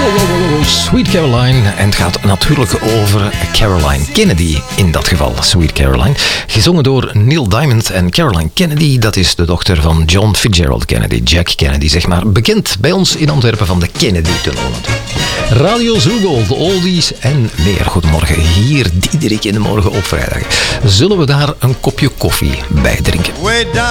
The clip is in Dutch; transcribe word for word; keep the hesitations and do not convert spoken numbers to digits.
Sweet Caroline. En het gaat natuurlijk over Caroline Kennedy in dat geval. Sweet Caroline. Gezongen door Neil Diamond. En Caroline Kennedy, dat is de dochter van John Fitzgerald Kennedy. Jack Kennedy, zeg maar. Bekend bij ons in Antwerpen van de Kennedy-tunnel. Radio Zoogold, oldies en meer. Goedemorgen, hier Diederik in de morgen op vrijdag. Zullen we daar een kopje koffie bij drinken?